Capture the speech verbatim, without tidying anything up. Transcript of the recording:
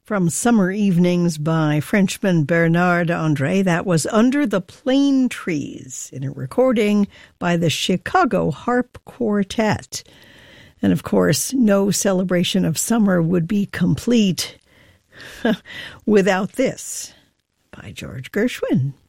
From Summer Evenings by Frenchman Bernard André, that was Under the Plane Trees, in a recording by the Chicago Harp Quartet. And of course, no celebration of summer would be complete without this by George Gershwin.